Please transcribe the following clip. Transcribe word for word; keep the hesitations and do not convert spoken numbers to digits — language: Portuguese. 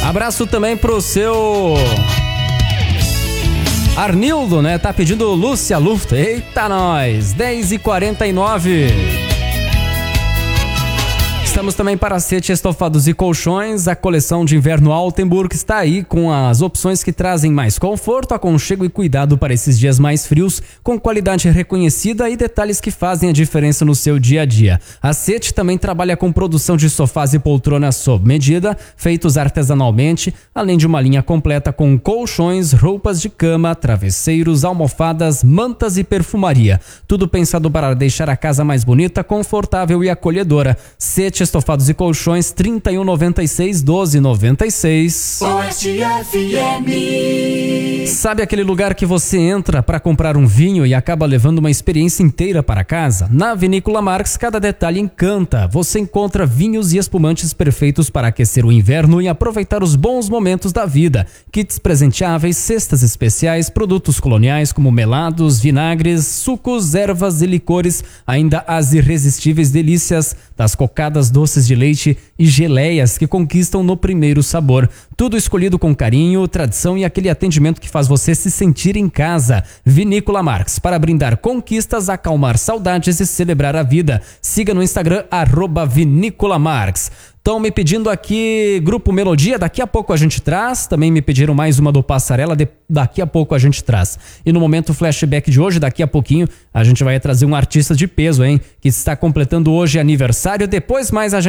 Abraço também pro seu Arnildo, né? Tá pedindo Lúcia Luft. Eita nós, dez e quarenta e nove. Estamos também para Sete Estofados e Colchões. A coleção de inverno Altenburg está aí com as opções que trazem mais conforto, aconchego e cuidado para esses dias mais frios, com qualidade reconhecida e detalhes que fazem a diferença no seu dia a dia. A Sete também trabalha com produção de sofás e poltronas sob medida, feitos artesanalmente, além de uma linha completa com colchões, roupas de cama, travesseiros, almofadas, mantas e perfumaria. Tudo pensado para deixar a casa mais bonita, confortável e acolhedora. Sete Estofados e Colchões, trinta e um, noventa e seis, doze, noventa e seis. Oeste F M. Sabe aquele lugar que você entra para comprar um vinho e acaba levando uma experiência inteira para casa? Na Vinícola Marx, cada detalhe encanta. Você encontra vinhos e espumantes perfeitos para aquecer o inverno e aproveitar os bons momentos da vida. Kits presenteáveis, cestas especiais, produtos coloniais como melados, vinagres, sucos, ervas e licores, ainda as irresistíveis delícias das cocadas doces de leite e geleias que conquistam no primeiro sabor. Tudo escolhido com carinho, tradição e aquele atendimento que faz você se sentir em casa. Vinícola Marx, para brindar conquistas, acalmar saudades e celebrar a vida. Siga no Instagram, arroba Vinícola Marx. Estão me pedindo aqui Grupo Melodia, daqui a pouco a gente traz. Também me pediram mais uma do Passarela, de, daqui a pouco a gente traz. E no momento flashback de hoje, daqui a pouquinho, a gente vai trazer um artista de peso, hein? Que está completando hoje aniversário. Depois mais a gente